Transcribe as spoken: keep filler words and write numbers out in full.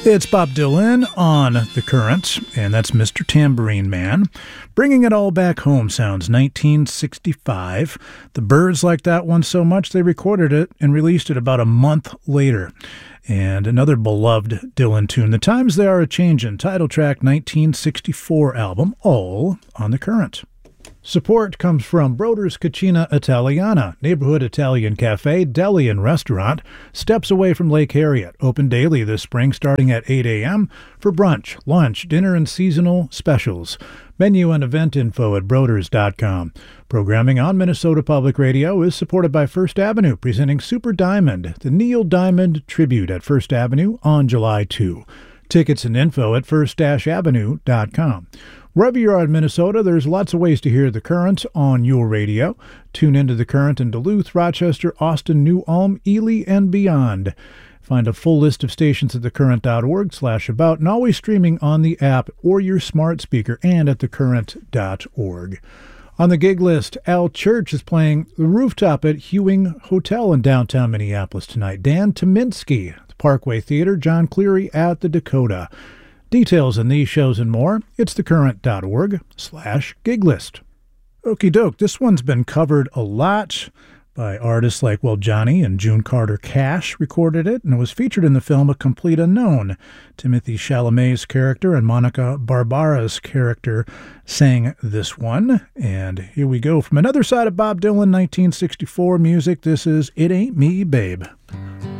It's Bob Dylan on The Current, and that's Mister Tambourine Man. Bringing It All Back Home sounds nineteen sixty-five. The Byrds liked that one so much they recorded it and released it about a month later. And another beloved Dylan tune, The Times They Are A-Changin', title track nineteen sixty-four album, all on The Current. Support comes from Broder's Cucina Italiana, neighborhood Italian cafe, deli, and restaurant, steps away from Lake Harriet. Open daily this spring starting at eight a.m. for brunch, lunch, dinner, and seasonal specials. Menu and event info at broders dot com. Programming on Minnesota Public Radio is supported by First Avenue, presenting Super Diamond, the Neil Diamond Tribute at First Avenue on July second. Tickets and info at first avenue dot com. Wherever you are in Minnesota, there's lots of ways to hear The Current on your radio. Tune into The Current in Duluth, Rochester, Austin, New Ulm, Ely, and beyond. Find a full list of stations at thecurrent.org slash about and always streaming on the app or your smart speaker and at thecurrent dot org. On the gig list, Al Church is playing The Rooftop at Hewing Hotel in downtown Minneapolis tonight. Dan Tominski, the Parkway Theater, John Cleary at the Dakota. Details on these shows and more, it's thecurrent.org slash gig list. Okie doke, this one's been covered a lot by artists like, well, Johnny and June Carter Cash recorded it, and it was featured in the film A Complete Unknown. Timothy Chalamet's character and Monica Barbara's character sang this one. And here we go. From another side of Bob Dylan, nineteen sixty-four music, this is It Ain't Me, Babe.